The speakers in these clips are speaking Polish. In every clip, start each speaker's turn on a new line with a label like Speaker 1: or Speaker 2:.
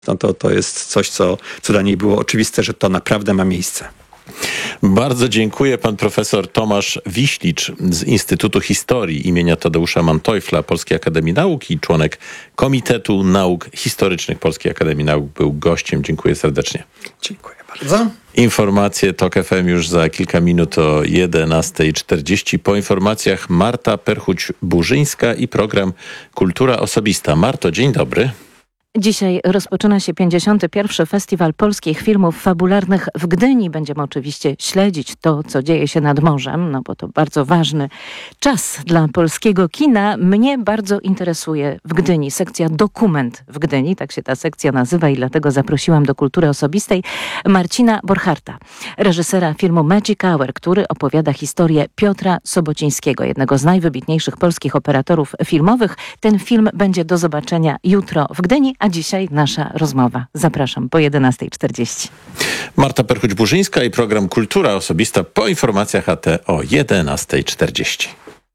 Speaker 1: to jest coś, co dla niej było oczywiste, że to naprawdę ma miejsce.
Speaker 2: Bardzo dziękuję. Pan profesor Tomasz Wiślicz z Instytutu Historii imienia Tadeusza Manteuffla Polskiej Akademii Nauk i członek Komitetu Nauk Historycznych Polskiej Akademii Nauk był gościem. Dziękuję serdecznie.
Speaker 1: Dziękuję bardzo.
Speaker 2: Informacje TOK FM już za kilka minut o 11:40. Po informacjach Marta Perchuć-Burzyńska i program Kultura Osobista. Marto, dzień dobry.
Speaker 3: Dzisiaj rozpoczyna się 51. Festiwal Polskich Filmów Fabularnych w Gdyni. Będziemy oczywiście śledzić to, co dzieje się nad morzem, no bo to bardzo ważny czas dla polskiego kina. Mnie bardzo interesuje w Gdyni sekcja Dokument w Gdyni, tak się ta sekcja nazywa i dlatego zaprosiłam do Kultury Osobistej Marcina Borcharta, reżysera filmu Magic Hour, który opowiada historię Piotra Sobocińskiego, jednego z najwybitniejszych polskich operatorów filmowych. Ten film będzie do zobaczenia jutro w Gdyni, a dzisiaj nasza rozmowa. Zapraszam po 11:40.
Speaker 2: Marta Perchuć-Burzyńska i program Kultura Osobista po informacjach AT o 11:40.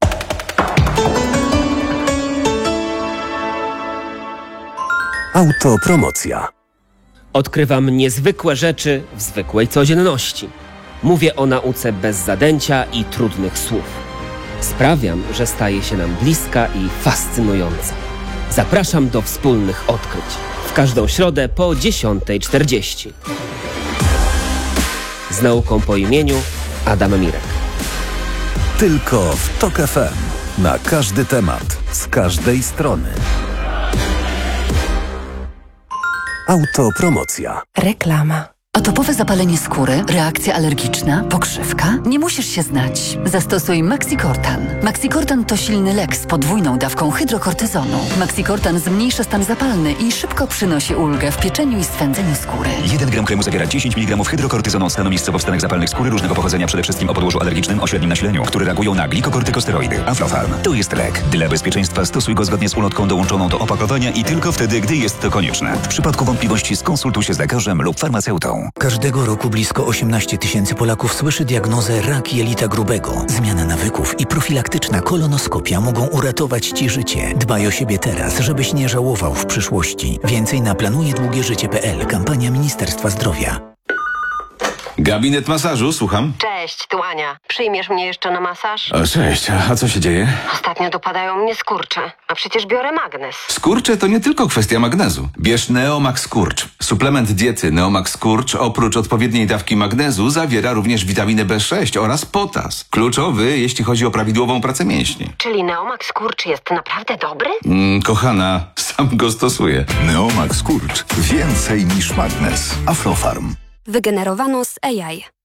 Speaker 4: Autopromocja.
Speaker 5: Odkrywam niezwykłe rzeczy w zwykłej codzienności. Mówię o nauce bez zadęcia i trudnych słów. Sprawiam, że staje się nam bliska i fascynująca. Zapraszam do wspólnych odkryć. W każdą środę po 10:40. Z nauką po imieniu Adam Mirek.
Speaker 4: Tylko w TOK FM. Na każdy temat, z każdej strony. Autopromocja.
Speaker 6: Reklama. Atopowe zapalenie skóry, reakcja alergiczna, pokrzywka? Nie musisz się znać. Zastosuj Maxicortan. Maxicortan to silny lek z podwójną dawką hydrokortyzonu. Maxicortan zmniejsza stan zapalny i szybko przynosi ulgę w pieczeniu i swędzeniu skóry.
Speaker 7: 1 gram kremu zawiera 10 mg hydrokortyzonu stanu miejscowo-wstanek zapalnych skóry różnego pochodzenia, przede wszystkim o podłożu alergicznym o średnim nasileniu, które reagują na glikokortykosteroidy. Aflofarm. To jest lek. Dla bezpieczeństwa stosuj go zgodnie z ulotką dołączoną do opakowania i tylko wtedy, gdy jest to konieczne. W przypadku wątpliwości skonsultuj się z lekarzem lub farmaceutą.
Speaker 8: Każdego roku blisko 18 000 Polaków słyszy diagnozę rak jelita grubego. Zmiana nawyków i profilaktyczna kolonoskopia mogą uratować Ci życie. Dbaj o siebie teraz, żebyś nie żałował w przyszłości. Więcej na planujedługieżycie.pl. Kampania Ministerstwa Zdrowia.
Speaker 9: Gabinet masażu, słucham.
Speaker 10: Cześć, tu Ania. Przyjmiesz mnie jeszcze na masaż?
Speaker 9: O, cześć, a co się dzieje?
Speaker 10: Ostatnio dopadają mnie skurcze, a przecież biorę magnes.
Speaker 9: Skurcze to nie tylko kwestia magnezu. Bierz Neomax Skurcz. Suplement diety Neomax Skurcz oprócz odpowiedniej dawki magnezu zawiera również witaminę B6 oraz potas. Kluczowy, jeśli chodzi o prawidłową pracę mięśni.
Speaker 10: Czyli Neomax Skurcz jest naprawdę dobry?
Speaker 9: Kochana, sam go stosuję.
Speaker 4: Neomax Skurcz. Więcej niż magnes. Aflofarm.
Speaker 11: Wygenerowano z AI.